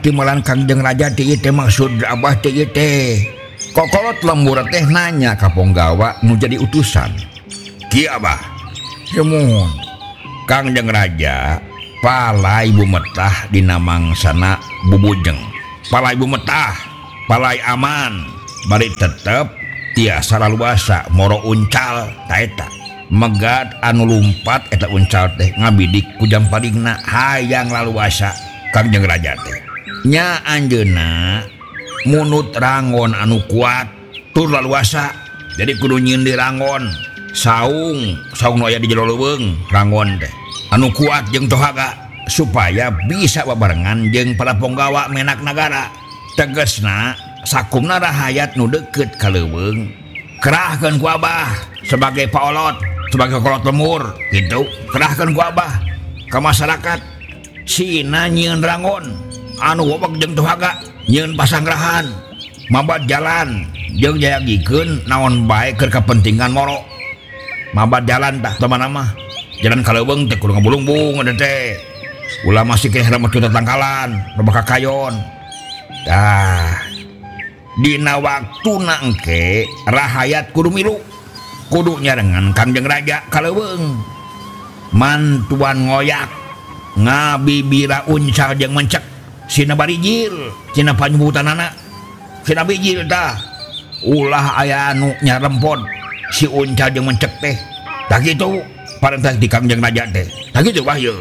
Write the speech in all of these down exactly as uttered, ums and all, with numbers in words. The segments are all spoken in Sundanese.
timelan Kangjeng Raja teh teh maksud Abah teh teh. Kokolot lembur teh nanya ka Ponggawa nu jadi utusan. Kieu Abah. Semun. Kangjeng Raja palai bumetah dina mangsana Bubujeng. Palai bumetah, palai aman, bari tetep tiasa laluasa moro uncal ta eta. Megat anu lumpat eta uncal teh ngabidik ku jampadingna hayang laluasa Kangjeng Raja teh. Nya anjeunna munut rangon anu kuat tur laluasa jadi kudu nyieun di rangon saung saung nu aya di jero leuweung rangon teh anu kuat jeung tohaga supaya bisa babarengan jeung para Ponggawa menak nagara. Tegesna sakumna rahayat nu deukeut ka leuweung kerahkeun ku Abah sebagai paolot sebagai kolot lemur gitu. Kerahkeun ku Abah ka masyarakat sina nyieun rangon anu wobeg jeung tohaga nyieun pasangrahan mabat jalan jeung jayagikeun naon bae keur kapentingan moro. Mabat jalan tah teman mah jalan ka leuweung teh kudu ngabulungbung ada teh ulah masih keh rambut tangkalan loba kakayon. Tah dina waktuna engke rahayat kudu milu kudu nyarengan Kangjeng Raja ka leuweung mantuan ngoyak ngabibira uncal jeung mencek sina barijil cina panyubutanana sina bijil tah ulah aya anu nyarempod si uncal jeung mencek teh tah kitu parentah di Kangjeng Raja teh tah kitu Wahyu.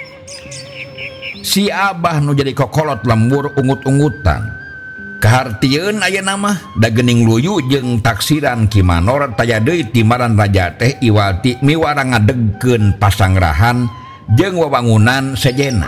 Si Abah nu jadi kokolot lembur ungut-ungutan kahartieun ayeuna mah da geuning luyu jeung taksiran Ki Manor taya deui timaran raja teh iwati miwara ngadegkeun pasangrahan jeung wewangunan sejenna.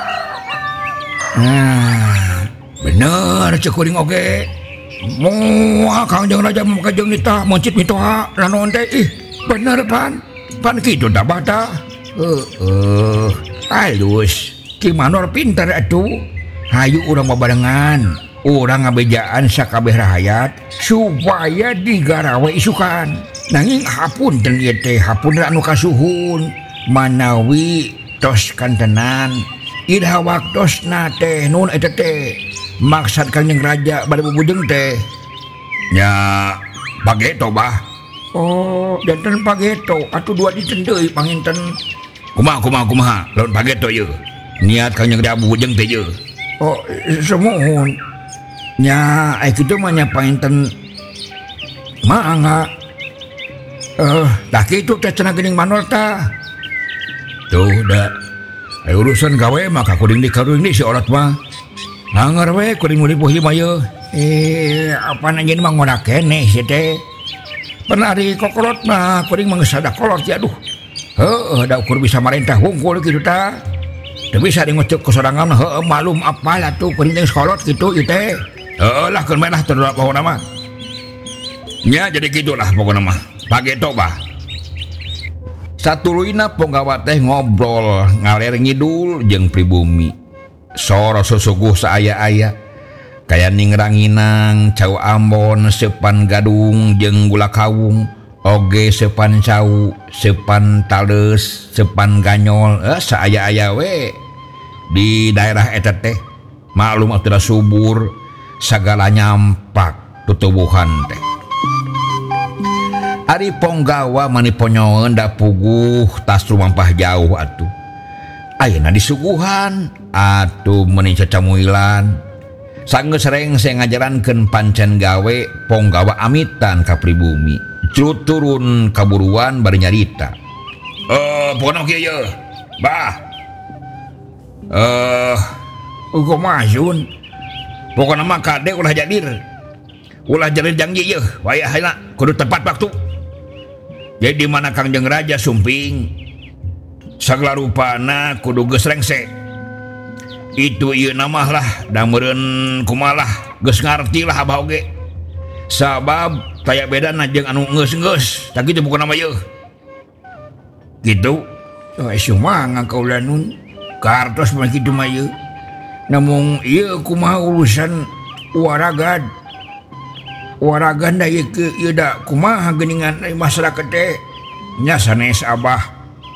Nah, bener cek kuring oge. Moal Kangjeng Raja makajeung nita moncit mitoha naon teh ih bener pan. Pan kitu da bata. Heueuh, halus. Ki Manor pinter atuh. Hayu urang babarengan, urang ngabejaan sakabeh rahayat supaya digarawe isukan. Nanging hapunten ieu teh hapunten anu kasuhun manawi tos kantenan ida waktosna teh nun eta teh maksad Kangjeng Raja bade Bubujeng teh nya pageto bah. Oh janten pageto atuh dua diten deui panginten. Kumaha kumaha kumaha lamun pageto ieu niat Kangjeng Raja Bubujeng teh ieu. Oh semuhun nya ai kitu mah nya panginten mangga eh tah kitu teh cenah geuning Manor tah. Tuh da ai urusan gawe mah kuring dikaruing di si orot mah hanger we kuring lipuh ieu mah yeuh. Eh apa nanya mah ngodak keneh si teh pernah di kokolot mah kuring mah geus sada kolot ya aduh. Heueuh da ukur bisa marentah hungkul kitu tah. Teu bisa ngocok ke sorangan heueuh malum apal atuh kuring teh kolot kitu ieu teh. Heueuh lah keur menah teu pokona mah. Nya jadi gitulah pokona mah. Pageto bah. Satuluyna Ponggawa teh ngobrol ngaler ngidul jeung pribumi. Soro susuguh saaya-aya kaya Ningranginang, Cau Ambon, Sepan Gadung jeung Gula Kawung, oge Sepan Cau, Sepan Tales, Sepan Ganyol, eh saaya-aya we di daerah eta teh. Maklum atuh subur sagala nyampak tutubuhan teh. Ari Ponggawa mani ponyoeun da puguh tas rumampah jauh atuh. Ayeuna disuguhan atuh meni cacamuilan. Sanggeus rengse ngajarankeun pancen gawe Ponggawa amitan ka pribumi. Curut turun kaburuan bari nyarita. Eh, pokona kieu yeuh. Bah. Eh, uga majun. Pokona mah kade ulah jadir. Ulah jadir janji yeuh, wayah heula kudu tepat waktu. Jadi di mana Kangjeng Raja sumping sagala rupana kudu geus rengse. Itu ieu namah lah da meureun kumalah geus ngarti lah Abah oge. Sabab taya bedana jeung anu geus-geus, tah kitu pokona mah yeuh. Gitu. Oh sumangan kaula nun kartos mah kitu mah yeuh. Namun ieu kumaha urusan waragad. Waragan da ieu ieu da kumaha geuningan masyarakat teh nya sanes Abah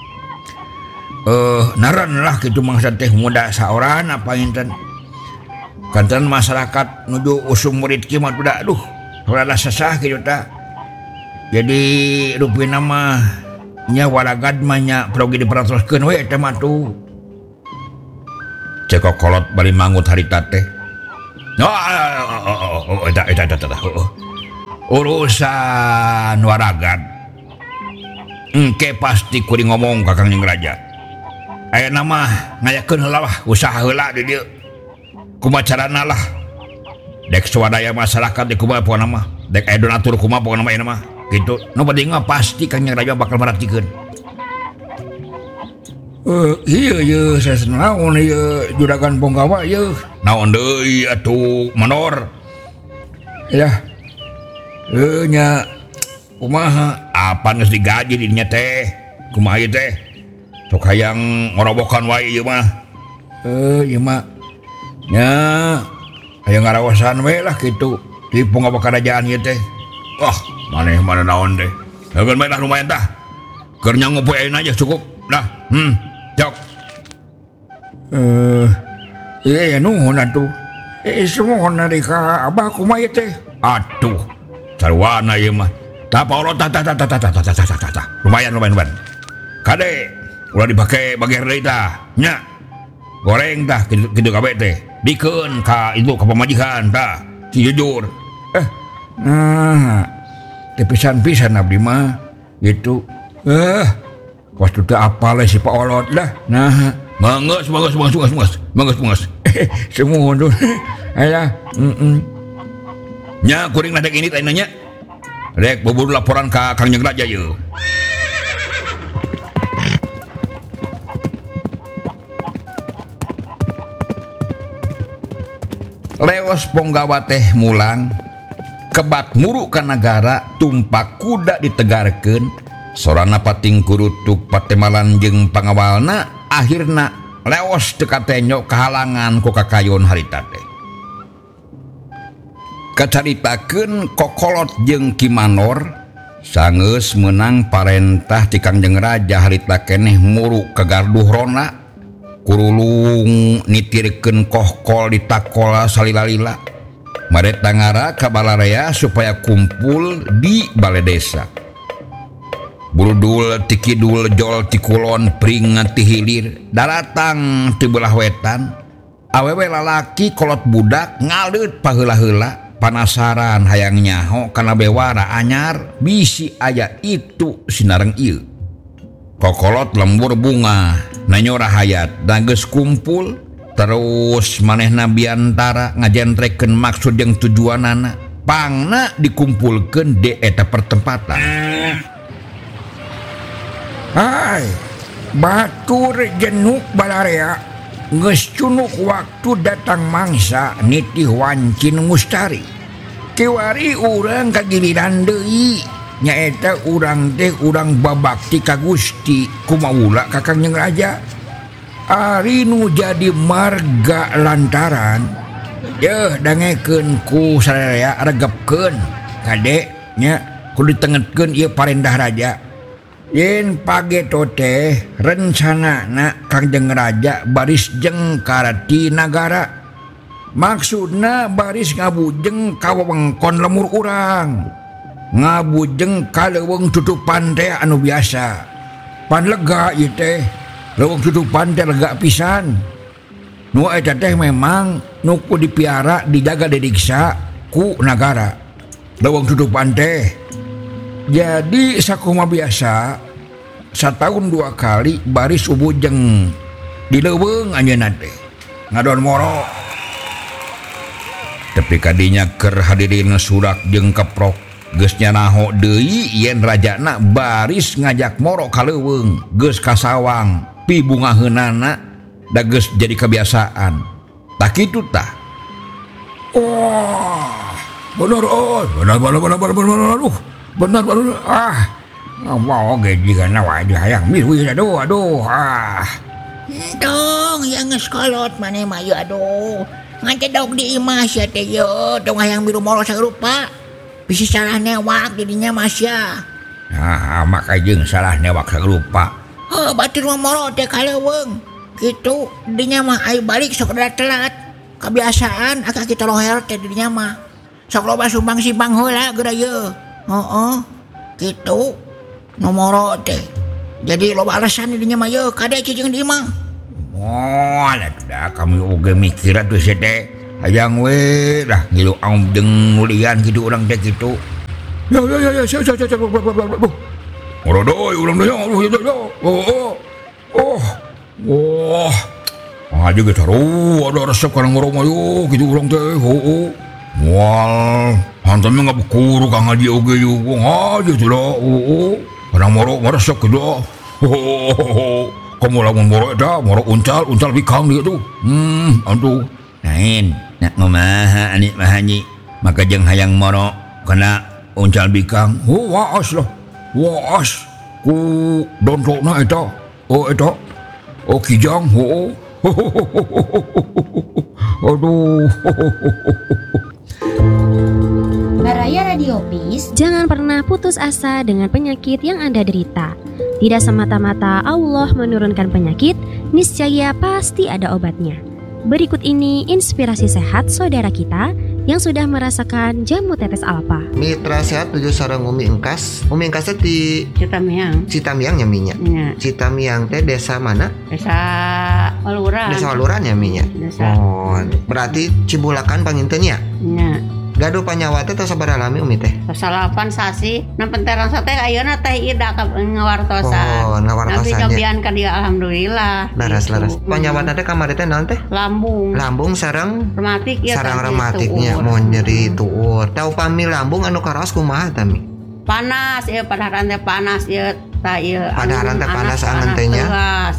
eh naran lah kitu mangsa teh muda saoran apa inten kanten masyarakat nuju usum murid kieu mah budak aduh rada sesah kitu tah. Jadi rupina mah nya waragad mah nya progi diperhatoskeun we eta mah tuh. Cek kokolot bari mangut harita teh. Oh, eta eta eta urusan waragad. Engke pasti kuring ngomong ka Kang Jeng Raja. Ayeuna mah ngayakeun heula lah usaha heula di dieu. Kumaha carana lah. Dek swadaya masyarakat di kumaha pokona mah. Dek aya donatur kumaha pokona mah ayeuna mah. Gitu. Nu penting mah pasti Kang Jeng Raja bakal merhatikeun. Uh, iya iya saya naon ieu juragan Ponggawa ieu. Naon deui atuh manor. Ya. Heuh nya kumaha apa geus digaji di dinya teh. Kumaha ieu teh? Sok hayang ngorobokan wae ieu mah. Heuh ieu mah nya hayang ngaraosan we lah kitu di Ponggawa kerajaan ieu teh. Wah, maneh mana naon teh. Hageun bae lah lumayan tah. Keur nyangu poe ayeuna aja cukup. Dah. Hmm. Jok. Eh, iya ya nuhun atuh. Eh, semua dari ka abah kumaha teh? Atuh, sarwana ieu mah. Tah paulot tah tah tah tah tah tah tah tah tah. Lumayan lumayan lumayan. Kade, ulah dipake bager deui tah. Nya. Goreng tah kitu kitu kabeh teh. Dikeun ka itu ka pamajikan tah. Si jujur. Eh, nah. Teh pisan-pisan abdi mah gitu. Eh, waktu teh apal si Pak Olot dah. Nah, mangos mangos mangos mangos mangos mangos mangos. Semua tuh. Aya, heeh. Nya kuring nadek ini teh nanya. Rek bubur laporan ka Kang Jeng Raja yeuh. Leos Ponggawa teh mulang kebat muru ka nagara tumpak kuda ditegarkeun. Sorana pating kurutuk patemalan jeung pangawalna akhirna leos teu katenyo kahalangan ku kakayon harita teh. Kacaritakeun kokolot jeung Ki Manor sangeus meunang parentah ti Kang Jeng Raja harita keneh muru ka garduhrona kurulung nitirkeun kohkol ditakola salila-lila mareta ngara ka balarea supaya kumpul di balai desa. Burudul ti kidul jol ti kulon pring ti hilir daratang ti belah wetan awewe lalaki kolot budak ngaleut paheula-heula panasaran hayang nyaho kana bewara anyar bisi aya itu sinareng ieu. Kokolot lembur bunga nanyora hayat da geus kumpul terus manehna biantara ngajentrekeun maksud jeung tujuanana pangna dikumpulkeun di eta pertempatan. Hai, batur jenuk balarea geus cunuk waktu datang mangsa nitih wancin mustari. Kiwari urang kagiliran deui nyaeta urang teh urang babakti ka Gusti kumaula ka Kang Jeng Raja. Ari nu jadi marga lantaran yeuh dangekeun ku sadaya regepkeun kade nya kudu ditengetkeun ieu parendah raja. Yen pageto teh rencanana Kang Jeng Raja baris jeng karati nagara. Maksudna baris ngabujeng ka wewengkon lemur urang. Ngabujeng ka leuweung tutupan teh anu biasa. Pan lega ieu teh. Leuweung tutupan teh lega pisan. Nu eta teh memang nu kudu dipiara dijaga didiksa ku nagara. Leuweung tutupan teh. Jadi sakumaha biasa satahun dua kali baris ubujeng di leuweung anjeunna teh ngadon moro. Tapi kadinya keur hadirin surak jeung keprok geus nyanaho deui yen rajana baris ngajak moro ka leuweung geus ka sawang pi bungaheunana da geus jadi kebiasaan. Tak kitu tah. Wah, bener oh, bener bener bener bener bener aduh. Benar benar ah mau gaji kana wajah hayang miruy aduh aduh ah dong yang ngeskolot maneh mah ieu aduh ngacedog di imah sia teh yeuh dong hayang miru moro sarupa bisi salah newak di dinya mah sia. Ah maka jeung salah newak sarupa. Heuh batur mah moro teh ka leuweung kitu dinya mah ai balik sok rada telat kebiasaan akak kita loher teh dirinya mah. Sok loba sumbang simpang heula geura yeuh. Heeh. Kitu nomor teh. Jadi loba alasan dirinya mah yeuh kade cicing di mah. Oh, dah kami oge mikir atuh sia teh. Hayang we dah ngilu aum jeung nulian kitu urang teh kitu. Ya ya ya ya, sia sia sia. Ora doy urang teh ya. Oh oh. Oh. Wah. Aja ge taruh ada resep kana ngoro mah yo kitu urang teh. Oh. Wal, hantam mah ngabukuru Kang Haji oge yo. Wah, aja teh da. Oh. Kana moro resep kitu. Oh. Kamu lamun moro eta, moro uncal, uncal bikang dia tuh. Hmm, aduh. Lain, nak ngumaha ani mah Haji. Maka jeung hayang moro kana uncal bikang. Oh, waas lah. Waas. Ku dontokna eta. Oh, eta. Oh, kijang. Oh. Aduh. Baraya Radiopis, jangan pernah putus asa dengan penyakit yang Anda derita. Tidak semata-mata Allah menurunkan penyakit, niscaya pasti ada obatnya. Berikut ini inspirasi sehat saudara kita yang sudah merasakan jamu tetes alfa. Mitra sehat tujuh sareng Umi Engkas. Umi Engkas teh di Citamiang. Citamiang nya minya. Ya. Citamiang teh desa mana? Desa Waluran. Desa Waluran ya minya. Desa. Oh, berarti Cibulakan panginten ya? Ya. Gaduh panyawa teh tos sabaraha lami Umi teh? Salapan sasi, nampenteran teh ayeuna teh ida ka ngawartosan. Oh, ngawartosan. Nabi nyobian ka dia alhamdulillah. Laras-laras. Gitu. Panyawa teh kamari teh naon teh? Lambung. Lambung sareng Rematik ya. sareng rematiknya mau nyeri tuur. Tau pami lambung anu karaos kumaha tami? Panas ya padaharan teh panas ya ta ieu. Padaharan teh panas angeun teh nya.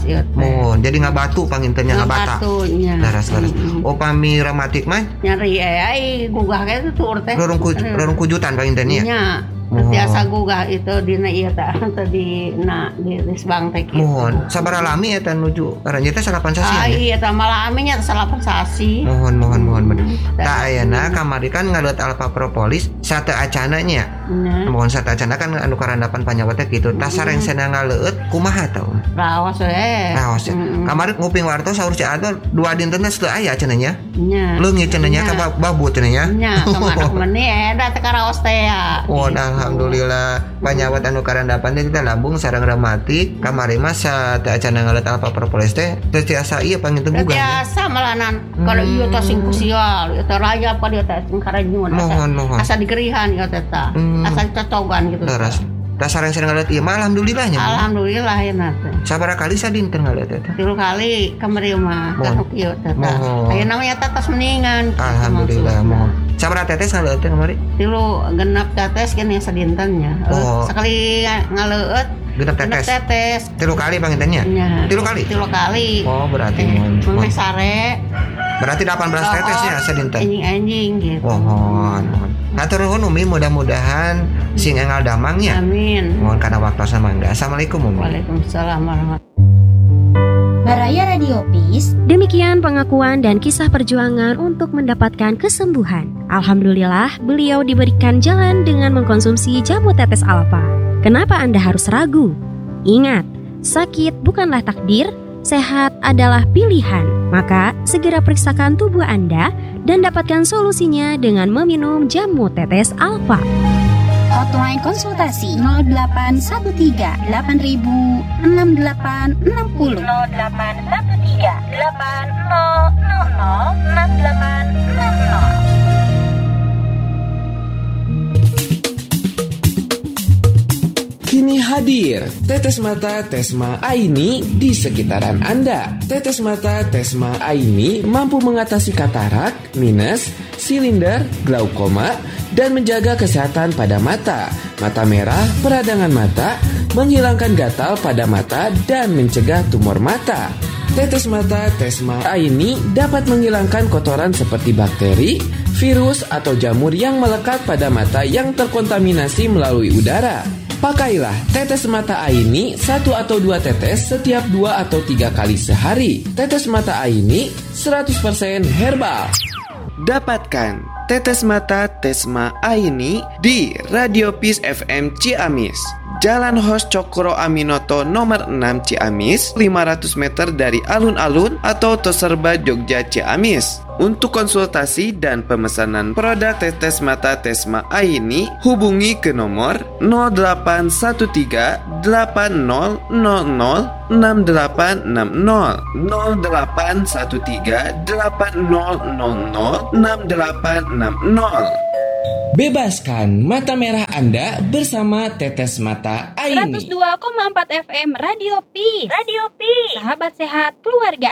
Oh, jadi ngabatu pangintennya ngabata. Laras-laras. Oh, pami rematik mah nyeri ai gugah ge tuur teh. Rorong rorong kujutan pangintennya. Nya. Biasa gugah itu dina ieu teh teh di na di Risbang teh kitu. Mohon, sabaraha lami eta nuju. Karanya teh salapan sasi. Ah iya teh malami nya salapan sasi. Mohon mohon mohon bener. Tah ayeuna kamari kan ngalut alfa propolis sate acana nya. Mohon sate acana kan anu karandapan panyawa teh kitu. Tah sareng cenah ngaleut kumaha tah? Raos we. Raos. Kamari nguping wartos saur si Ador dua dinten teh teu aya cenah nya. Nya. Leungit cenah nya ka babu cenah nya. Nya, kamanak meuni eta teh karaos teh ya. Oh, alhamdulillah panyawat anu karandapan teh kita lambung sareng rematik kamari mah sate acana ngaleut alfa propolis teh teu tiasa ieu panginten gugah. Biasa malanan kalau ieu teh sing kusial, ieu teh raya apa dia teh sing karanyun. Mohon mohon. Asa digerihan ieu teh tah. Asa cocogan gitu. Leres. Tah sareng sareng ngaleut ieu mah alhamdulillah nya. Alhamdulillah ya teh. Sabaraha kali sadinten ngaleut teh? Tilu kali kamari mah katuk ieu teh tah. Ayeuna mah nya tos mendingan. Alhamdulillah mohon. Sabaraha tetes ngaleut teh kamari? Tilu genep tetes kan yang sadintennya. Oh. Sekali ngaleut genep tetes. tetes. Tilu kali pangintennya? Ya. Tilu kali? Tilu kali. Oh, berarti mohon. Meh sare. Berarti delapan belas tetesnya sadinten. Anjing-anjing gitu. Mohon, mohon. Hatur nuhun Umi, mudah-mudahan sing engal damangnya. Amin. Mohon kana waktu mangga. Assalamualaikum Umi. Waalaikumsalam warahmatullahi. Baraya Radiopis. Demikian pengakuan dan kisah perjuangan untuk mendapatkan kesembuhan. Alhamdulillah, beliau diberikan jalan dengan mengkonsumsi jamu tetes alfa. Kenapa Anda harus ragu? Ingat, sakit bukanlah takdir, sehat adalah pilihan. Maka, segera periksakan tubuh Anda dan dapatkan solusinya dengan meminum jamu tetes alfa. Hotline konsultasi nol delapan satu tiga delapan ribu enam delapan enam nol nol delapan satu tiga delapan nol nol nol enam delapan enam nol. Kini hadir Tetes Mata Tesma Aini di sekitaran Anda. Tetes Mata Tesma Aini mampu mengatasi katarak, minus, silinder, glaukoma, dan menjaga kesehatan pada mata, mata merah, peradangan mata, menghilangkan gatal pada mata, dan mencegah tumor mata. Tetes Mata Tesma Aini dapat menghilangkan kotoran seperti bakteri, virus, atau jamur yang melekat pada mata yang terkontaminasi melalui udara. Pakailah tetes mata Aini satu atau dua tetes setiap dua atau tiga kali sehari. Tetes mata Aini seratus persen herbal. Dapatkan tetes mata Tesma Aini di Radio Peace F M Ciamis, Jalan Hos Cokro Aminoto nomor enam Ciamis, lima ratus meter dari alun-alun atau Toserba Jogja Ciamis. Untuk konsultasi dan pemesanan produk tetes mata Tesma Aini, hubungi ke nomor nol delapan satu tiga delapan nol nol nol enam delapan enam nol nol delapan satu tiga delapan nol nol nol enam delapan enam nol. Bebaskan mata merah Anda bersama Tetes Mata Aini. seratus dua koma empat F M Radio Peace. Radio Peace. Sahabat sehat keluarga